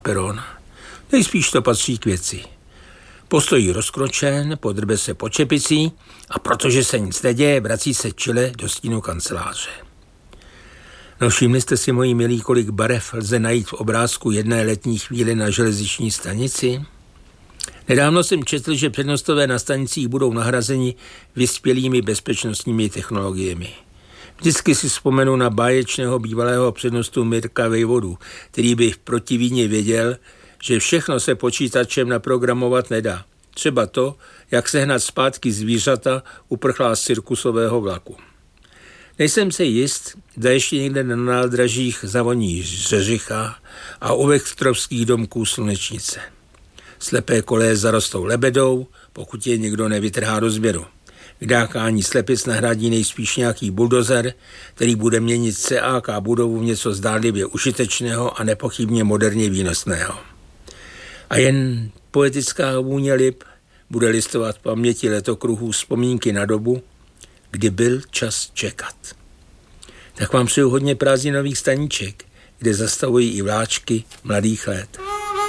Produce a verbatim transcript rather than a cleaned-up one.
peron. Nejspíš to patří k věci. Postojí rozkročen, podrbe se po čepicí a protože se nic neděje, vrací se čile do stínu kanceláře. No všimli jste si, moji milí, kolik barev lze najít v obrázku jedné letní chvíli na železniční stanici? Nedávno jsem četl, že přednostové na stanicích budou nahrazeni vyspělými bezpečnostními technologiemi. Vždycky si vzpomenu na báječného bývalého přednostu Mirka Vejvodu, který by v protivíně věděl, že všechno se počítačem naprogramovat nedá. Třeba to, jak sehnat zpátky zvířata uprchlá z cirkusového vlaku. Nejsem si jist, zda ještě někde na nádražích zavoní řeřicha a u vektrovských domků slunečnice. Slepé koleje zarostou lebedou, pokud je někdo nevytrhá do sběru. Vydákání slepic nahradí nejspíš nějaký buldozer, který bude měnit C A K budovu v něco zdánlivě užitečného a nepochybně moderně výnosného. A jen poetická vůně lip bude listovat v paměti letokruhů vzpomínky na dobu, kdy byl čas čekat. Tak vám přeju hodně prázdninových staníček, kde zastavují i vláčky mladých let.